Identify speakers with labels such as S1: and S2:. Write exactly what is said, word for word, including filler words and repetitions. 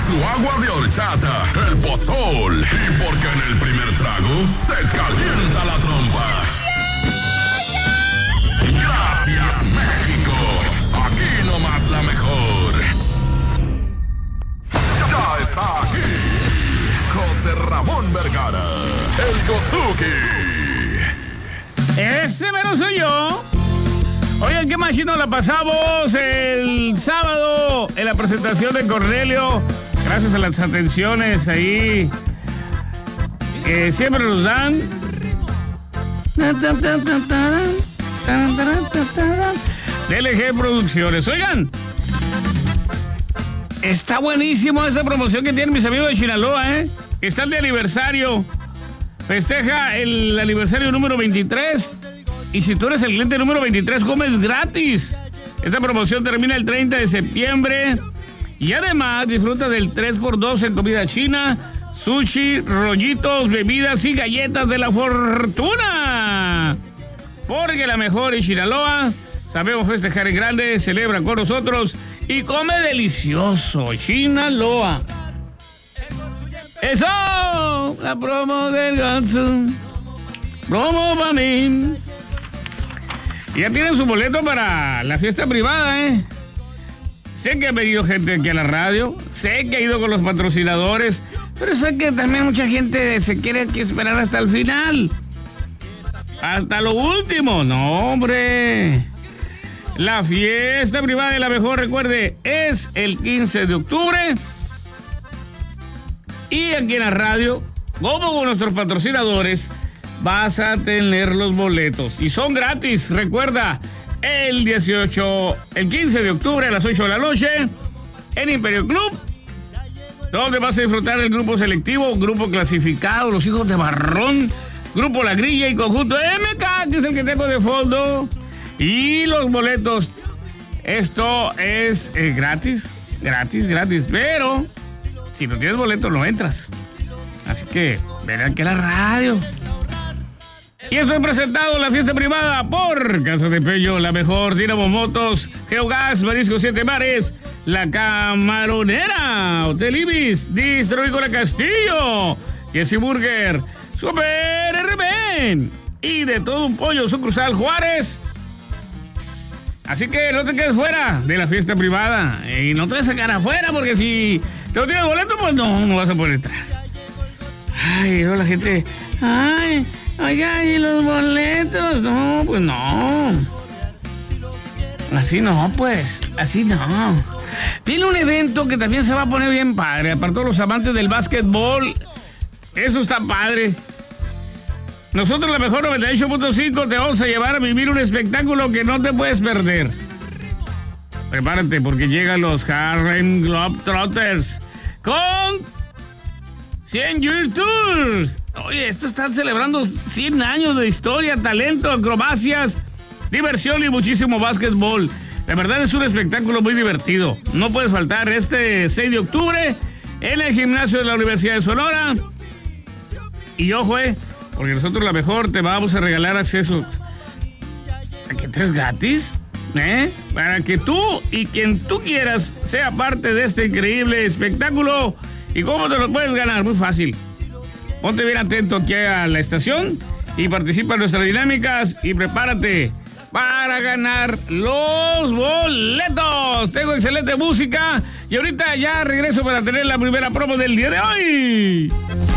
S1: su agua de horchata, el pozol, y porque en el primer trago se calienta la trompa. Gracias, México. Aquí nomás la mejor. Ya está aquí José Ramón Vergara, el Gotuki.
S2: Ese menos soy yo. Oigan, qué machino la pasamos el sábado en la presentación de Cornelio. Gracias a las atenciones ahí que siempre nos dan. D L G Producciones. Oigan, está buenísimo esta promoción que tienen mis amigos de Sinaloa, ¿eh? Están de aniversario. Festeja el aniversario número veintitrés. Y si tú eres el cliente número veintitrés, comes gratis. Esta promoción termina el treinta de septiembre. Y además disfruta del tres por dos en comida china, sushi, rollitos, bebidas y galletas de la fortuna. Porque la mejor en Sinaloa, sabemos festejar en grande, celebra con nosotros y come delicioso. Sinaloa. ¡Eso! La promo del Ganso. Promo para mí. Y ya tienen su boleto para la fiesta privada, ¿eh? Sé que ha venido gente aquí a la radio, sé que ha ido con los patrocinadores, pero sé que también mucha gente se quiere aquí esperar hasta el final. Hasta lo último. No, hombre. La fiesta privada de la mejor, recuerde, es el quince de octubre. Y aquí en la radio, como con nuestros patrocinadores, vas a tener los boletos. Y son gratis, recuerda, el dieciocho, el quince de octubre a las ocho de la noche, en Imperio Club, donde vas a disfrutar del grupo selectivo, grupo clasificado, los hijos de Barrón, grupo La Grilla y conjunto M K, que es el que tengo de fondo. Y los boletos, esto es eh, gratis, gratis, gratis, pero si no tienes boleto no entras. Así que ven aquí a la radio. Y esto es presentado en la fiesta privada por Casa de Pello, la mejor, Dinamo Motos, Geogas, Marisco Siete Mares, La Camaronera, Hotel Ibis, Distro La Castillo, Jesse Burger, Super R B y de todo un pollo, sucursal Juárez. Así que no te quedes fuera de la fiesta privada y no te vas a sacar afuera porque si no tienes boleto, pues no, no vas a poder entrar. Ay, no, la gente, ay... Oiga, ¿y los boletos? No, pues no. Así no, pues. Así no. Viene un evento que también se va a poner bien padre. Para todos los amantes del básquetbol, eso está padre. Nosotros, la mejor noventa y ocho punto cinco, te vamos a llevar a vivir un espectáculo que no te puedes perder. Prepárate porque llegan los Harlem Globetrotters con cien Years Tours. Oye, esto están celebrando cien años de historia, talento, acrobacias, diversión y muchísimo básquetbol. La verdad es un espectáculo muy divertido. No puedes faltar este seis de octubre en el gimnasio de la Universidad de Sonora. Y ojo, eh, porque nosotros la mejor te vamos a regalar acceso a que entres gratis, ¿eh? Para que tú y quien tú quieras sea parte de este increíble espectáculo. ¿Y cómo te lo puedes ganar? Muy fácil. Ponte bien atento aquí a la estación y participa en nuestras dinámicas y prepárate para ganar los boletos. Tengo excelente música y ahorita ya regreso para tener la primera promo del día de hoy.